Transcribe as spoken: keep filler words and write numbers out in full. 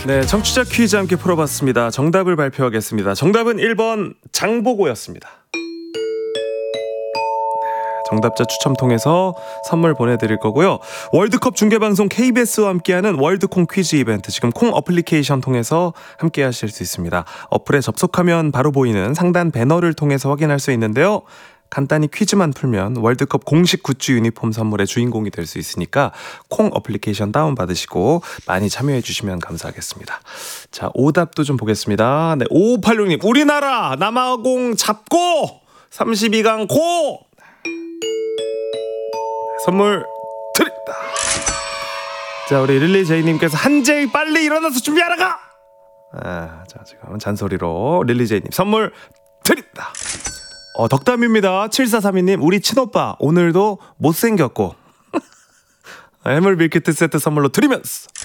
네, 청취자 퀴즈 함께 풀어봤습니다. 정답을 발표하겠습니다. 정답은 일 번 장보고였습니다. 정답자 추첨 통해서 선물 보내드릴 거고요. 월드컵 중계방송 케이비에스와 함께하는 월드콩 퀴즈 이벤트, 지금 콩 어플리케이션 통해서 함께 하실 수 있습니다. 어플에 접속하면 바로 보이는 상단 배너를 통해서 확인할 수 있는데요. 간단히 퀴즈만 풀면 월드컵 공식 굿즈 유니폼 선물의 주인공이 될 수 있으니까 콩 어플리케이션 다운받으시고 많이 참여해 주시면 감사하겠습니다. 자, 오답도 좀 보겠습니다. 네, 오오팔육 님, 우리나라 남아공 잡고 삼십이 강 고! 선물 드립니다. 자, 우리 릴리제이님께서 한재희 빨리 일어나서 준비하라 가! 아, 자, 지금 잔소리로 릴리제이님 선물 드립니다. 어, 덕담입니다. 칠사삼이 님, 우리 친오빠 오늘도 못생겼고 해물 밀키트 세트 선물로 드리면서